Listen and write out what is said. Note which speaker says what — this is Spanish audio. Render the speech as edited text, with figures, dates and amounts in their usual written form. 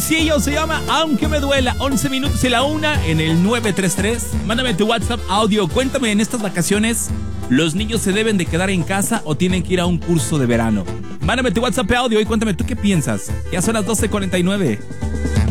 Speaker 1: sencillo, se llama Aunque me duela. 11 minutos y la 1 en el 933. Mándame tu WhatsApp audio. Cuéntame, en estas vacaciones, ¿los niños se deben de quedar en casa o tienen que ir a un curso de verano? Mándame tu WhatsApp audio y cuéntame, ¿tú qué piensas? Ya son las 12:49.